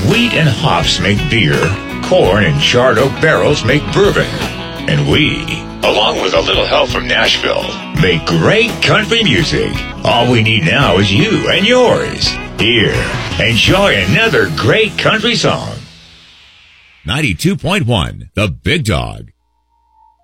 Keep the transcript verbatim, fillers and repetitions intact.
Wheat and hops make beer, corn and charred oak barrels make bourbon, and we, along with a little help from Nashville, make great country music. All we need now is you and yours. Here, enjoy another great country song. ninety-two point one, The Big Dog.